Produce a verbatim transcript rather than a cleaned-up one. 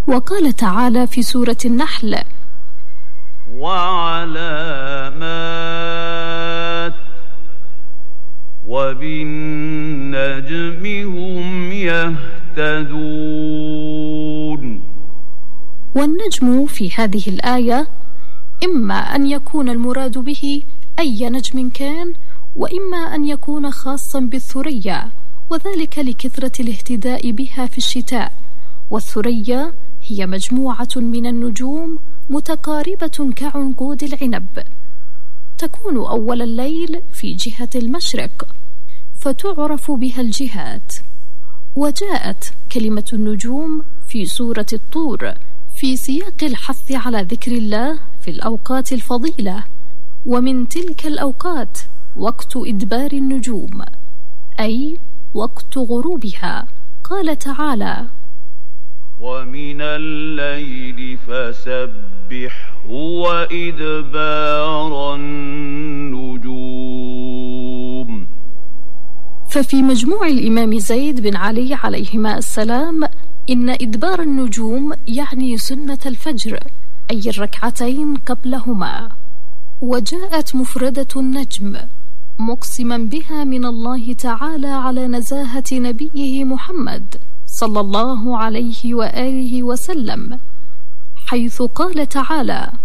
وقال تعالى في سورة النحل: وعلامات وبالنجم هم يهتدون. والنجم في هذه الآية إما أن يكون المراد به أي نجم كان، وإما أن يكون خاصا بالثريا، وذلك لكثرة الاهتداء بها في الشتاء. والثريا هي مجموعة من النجوم متقاربة كعنقود العنب، تكون أول الليل في جهة المشرق، فتعرف بها الجهات. وجاءت كلمة النجوم في سورة الطور في سياق الحث على ذكر الله في الأوقات الفضيلة، ومن تلك الأوقات وقت إدبار النجوم، أي وقت غروبها. قال تعالى: ومن الليل فسبحه وإدبار النجوم. ففي مجموع الإمام زيد بن علي عليهما السلام إن إدبار النجوم يعني سنة الفجر، أي الركعتين قبلهما. وجاءت مفردة النجم مقسما بها من الله تعالى على نزاهة نبيه محمد صلى الله عليه وآله وسلم، حيث قال تعالى: